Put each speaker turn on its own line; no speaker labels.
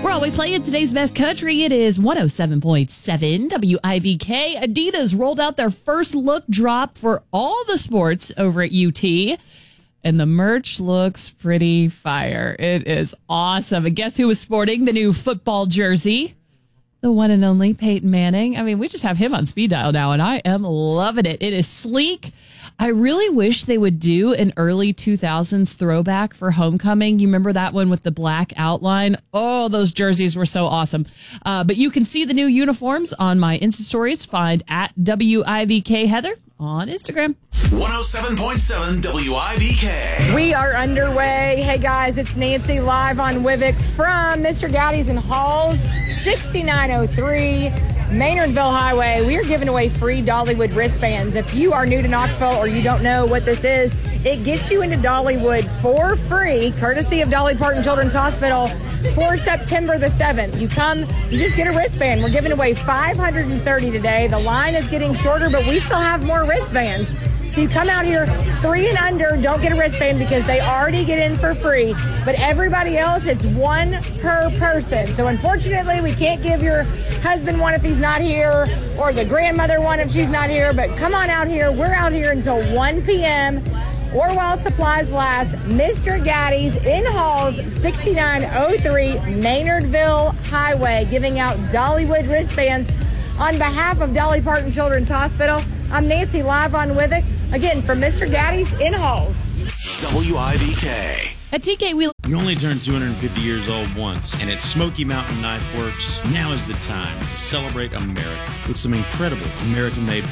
We're always playing today's best country. It is 107.7 WIVK. Adidas rolled out their first look drop for all the sports over at UT. And the merch looks pretty fire. It is awesome. And guess who was sporting the new football jersey? The one and only Peyton Manning. I mean, we just have him on speed dial now, and I am loving it. It is sleek. I really wish they would do an early 2000s throwback for homecoming. You remember that one with the black outline? Oh, those jerseys were so awesome. But you can see the new uniforms on my Insta stories. Find at WIVK Heather on Instagram.
107.7 WIVK.
We are underway. Hey guys, it's Nancy live on Wivic from Mr. Gowdy's in Halls, 6903 Maynardville Highway. We are giving away free Dollywood wristbands. If you are new to Knoxville or you don't know what this is, it gets you into Dollywood for free, courtesy of Dolly Parton Children's Hospital, for September the 7th. You come, you just get a wristband. We're giving away 530 today. The line is getting shorter, but we still have more wristbands. So you come out here, 3 and under, don't get a wristband because they already get in for free. But everybody else, it's one per person. So unfortunately, we can't give your husband one if he's not here, or the grandmother one if she's not here. But come on out here. We're out here until 1 p.m. or while supplies last. Mr. Gaddy's in Halls, 6903 Maynardville Highway, giving out Dollywood wristbands on behalf of Dolly Parton Children's Hospital. I'm Nancy live on Wivic, again from Mr. Gaddy's in Halls.
WIVK.
At TK, we
You only turn 250 years old once, and at Smoky Mountain Knife Works, now is the time to celebrate America with some incredible American-made